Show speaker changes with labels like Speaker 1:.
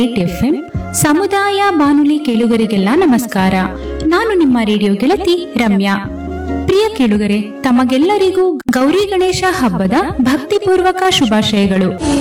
Speaker 1: FM ಸಮುದಾಯ ಬಾನುಲಿ ಕೇಳುಗರಿಗೆಲ್ಲ ನಮಸ್ಕಾರ. ನಾನು ನಿಮ್ಮ ರೇಡಿಯೋ ಗೆಳತಿ ರಮ್ಯಾ. ಪ್ರಿಯ ಕೇಳುಗರೆ, ತಮಗೆಲ್ಲರಿಗೂ ಗೌರಿ ಗಣೇಶ ಹಬ್ಬದ ಭಕ್ತಿಪೂರ್ವಕ ಶುಭಾಶಯಗಳು.